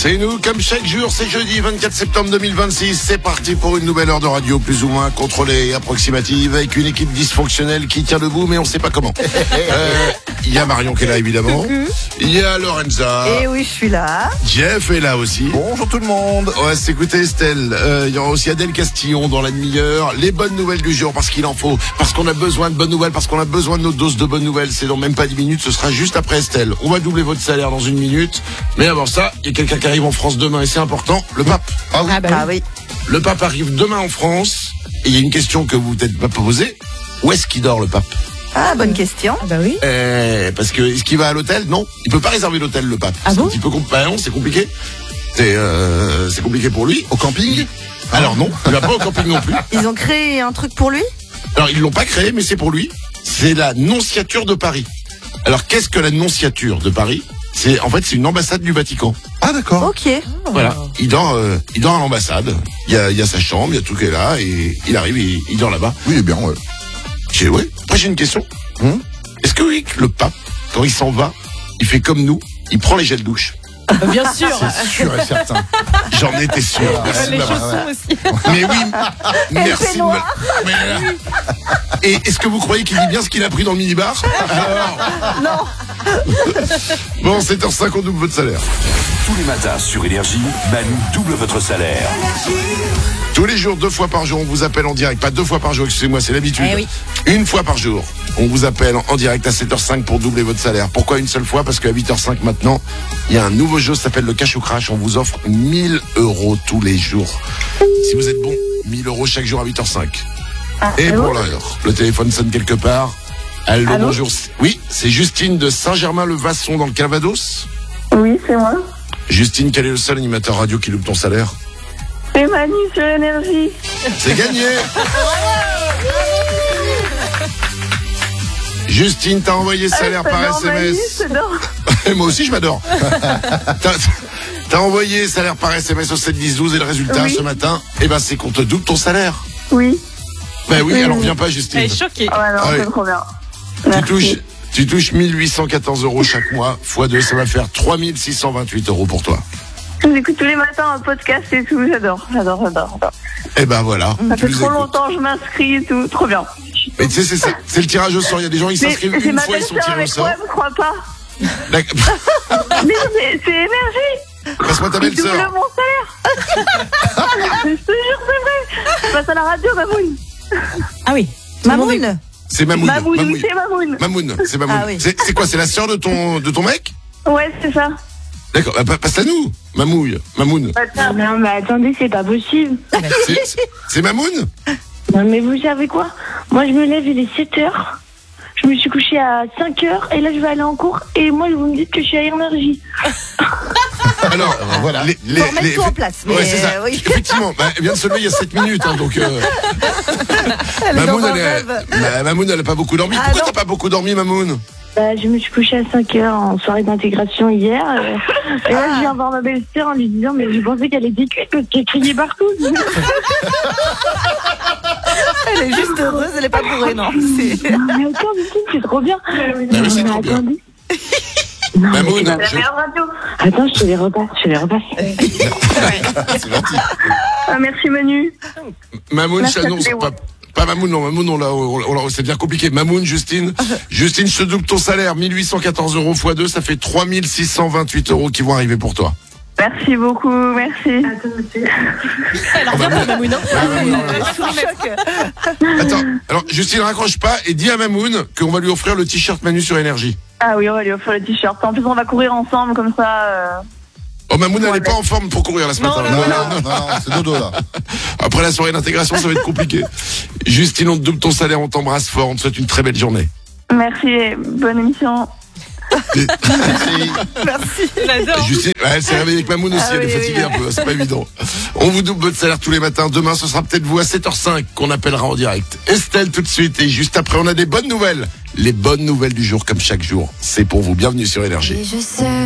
C'est nous, comme chaque jour, c'est jeudi 24 septembre 2026. C'est parti pour une nouvelle heure de radio plus ou moins contrôlée et approximative avec une équipe dysfonctionnelle qui tient debout, mais on sait pas comment. Il y a Marion qui est là, évidemment. Il y a Lorenza. Et oui, je suis là. Jeff est là aussi. Bonjour tout le monde. On va s'écouter Estelle. Il y aura aussi Adèle Castillon dans la demi-heure. Les bonnes nouvelles du jour, parce qu'il en faut. Parce qu'on a besoin de bonnes nouvelles, parce qu'on a besoin de notre dose de bonnes nouvelles. C'est dans même pas 10 minutes, ce sera juste après Estelle. On va doubler votre salaire dans une minute. Mais avant ça, il y a quelqu'un qui arrive en France demain et c'est important, le pape. Ah oui. Le pape arrive demain en France. Et il y a une question que vous peut-être pas posée. Où est-ce qu'il dort, le pape? Ah, bonne question. Ah bah oui. Parce que est-ce qu'il va à l'hôtel? Non, il peut pas réserver l'hôtel, le pape. Ah C'est bon un petit peu non, c'est compliqué. C'est compliqué pour lui. Au camping? Alors non, il va pas au camping non plus. Ils ont créé un truc pour lui? Alors ils l'ont pas créé, mais c'est pour lui. C'est la nonciature de Paris. Alors qu'est-ce que la nonciature de Paris? C'est une ambassade du Vatican. Ah d'accord. Ok. Voilà, il dort à l'ambassade. Il y a sa chambre, il y a tout qui est là et il arrive et il dort là-bas. Oui, bien, ouais. Après j'ai une question. Est-ce que oui, le pape, quand il s'en va, il fait comme nous, il prend les gels douche? Bien sûr. C'est sûr et certain. J'en étais sûr. Merci de Les m'avoir- chaussons aussi. Mais oui, merci de me... Mais, et est-ce que vous croyez qu'il dit bien ce qu'il a pris dans le minibar? Alors... Non. Bon, 7h05, on double votre salaire. Tous les matins sur Énergie, Manu double votre salaire. Tous les jours, 2 fois par jour, on vous appelle en direct. Pas 2 fois par jour, excusez-moi, c'est l'habitude. Eh oui. 1 fois par jour, on vous appelle en direct à 7h05 pour doubler votre salaire. Pourquoi une seule fois? Parce qu'à 8h05 maintenant, il y a un nouveau jeu, ça s'appelle le Cash ou Crash. On vous offre 1000 € tous les jours. Si vous êtes bon, 1000 € chaque jour à 8h05. Et pour l'heure, le téléphone sonne quelque part. Allô, bonjour. Oui, c'est Justine de Saint-Germain-le-Vasson dans le Calvados. Oui, c'est moi. Justine, quel est le seul animateur radio qui loupe ton salaire? C'est Manu sur Énergie. C'est gagné. Justine, t'as envoyé salaire par SMS. Moi aussi, je m'adore. T'as envoyé salaire par SMS au 7-10-12 et le résultat ce matin, c'est qu'on te double ton salaire. Oui. Ben oui, alors viens pas, Justine. Elle est choquée. Ah ouais, non, Ah oui. c'est trop bien. Tu touches 1814 € chaque mois, x2, ça va faire 3628 € pour toi. Je vous écoute tous les matins en podcast et tout. J'adore. Et ben voilà. Ça fait tu nous trop écoutes. longtemps que je m'inscris et tout. Trop bien. Mais tu sais, c'est ça, c'est le tirage au sort. Il y a des gens qui Mais s'inscrivent c'est une ma fois, ils sont belle-sœur tirés au avec sort. moi, je crois pas. D'accord. Mais c'est Énergie. Passe-moi ta Ils doublent belle-sœur. mon salaire. Je te jure, c'est vrai. Je passe à la radio, Mamoun. Ah oui. Mamoun. C'est Mamoun. Mamoun, oui, c'est Mamoun. Mamoun, c'est Mamoun. Ah oui. C'est quoi? C'est la sœur de ton mec? Ouais, c'est ça. D'accord, passe à nous. Mamoun. Non, mais attendez, c'est pas possible. C'est Mamoun? Non, mais vous savez quoi? Moi, je me lève, il est 7h. Je me suis couchée à 5h et là, je vais aller en cours. Et moi, vous me dites que je suis à Énergie. Alors, voilà. Faut remettre tout en place. Mais Ouais, c'est ça. oui. Effectivement, elle vient de se lever il y a 7 minutes, donc. Elle est dans Mamoun, un rêve. Mamoun, elle a pas beaucoup dormi. Ah, Pourquoi non. t'as pas beaucoup dormi, Mamoun? Je me suis couchée à 5h en soirée d'intégration hier. Et là, je viens voir ma belle-sœur en lui disant, mais je pensais qu'elle était cuite parce qu'elle criait partout. Elle est juste heureuse, elle est pas bourrée, non. Mais attends, c'est trop bien. oui, c'est trop bien. Attendez. Mamoun, Attends, je te les repasse. c'est gentil. Merci Manu. Mamoun, Merci je à t'annonce tous les pas Mamoun, non, Mamoun, c'est bien compliqué. Mamoun, Justine, je te double ton salaire, 1814 € x2, ça fait 3628 € qui vont arriver pour toi. Merci beaucoup, merci. Elle revient pas, Mamoun. Attends, alors Justine, raccroche pas et dis à Mamoun qu'on va lui offrir le t-shirt Manu sur Énergie. Ah oui, on va lui offrir le t-shirt. En plus, on va courir ensemble comme ça. Oh, Mamoun, elle est pas en forme pour courir là ce matin. Non, c'est dodo là. Après la soirée d'intégration, ça va être compliqué. Justine, on te double ton salaire, on t'embrasse fort, on te souhaite une très belle journée. Merci et bonne émission. Merci. J'adore. Justine, elle s'est réveillée avec Mamoun aussi, Ah elle est oui, fatiguée oui. un peu, c'est pas évident. On vous double votre salaire tous les matins. Demain, ce sera peut-être vous à 7h05 qu'on appellera en direct. Estelle tout de suite et juste après, on a des bonnes nouvelles. Les bonnes nouvelles du jour comme chaque jour. C'est pour vous. Bienvenue sur Énergie.